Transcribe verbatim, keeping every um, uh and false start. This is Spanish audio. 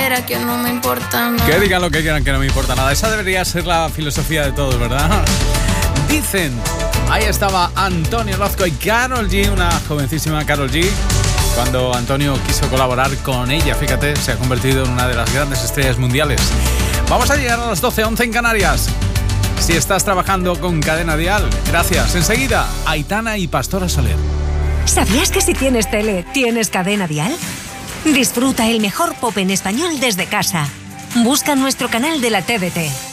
Era que no me importa nada. Que digan lo que quieran, que no me importa nada. Esa debería ser la filosofía de todos, ¿verdad? Dicen, ahí estaba Antonio Orozco y Karol G, una jovencísima Karol G. Cuando Antonio quiso colaborar con ella, fíjate, se ha convertido en una de las grandes estrellas mundiales. Vamos a llegar a las doce, once en Canarias. Si estás trabajando con Cadena Dial, gracias. Enseguida, Aitana y Pastora Soler. ¿Sabías que si tienes tele, tienes Cadena Dial? Disfruta el mejor pop en español desde casa. Busca nuestro canal de la T V T.